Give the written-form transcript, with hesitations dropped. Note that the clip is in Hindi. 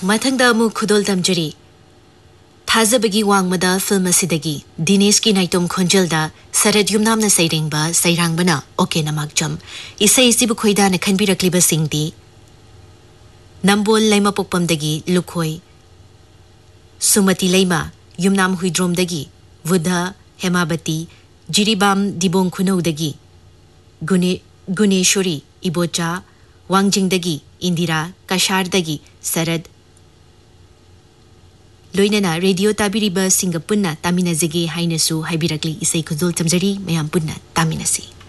मथंगदा अमु खुदोल तमजरी थाजबगी वांगमदा फिल्म असिदगी दिनेश की नाइतोम खोंजलदा सरद युमनामना सैरेंगबा सैरांगबना ओके नमागजम इसे इसिबु खोइदाना खनबिरक्लिबा सिंगदी नंबोल लैमा पोकपमदगी लुखोई सुमति लैमा युमनाम हुइद्रोमदगी वुधा हेमाबती जिरिबाम दिबोंग खुनौदगी गुनेश्वरी इबोचा वांगजिंगदगी इंदिरा कशारदगी सरद लोइनना रेडियो ताबिरिबा सिंग पुन्ना तामिनजगे हाइनसु हाइबिरक्ली इसै खुजोल तमजरी मयाम पुन्ना तामिनसी।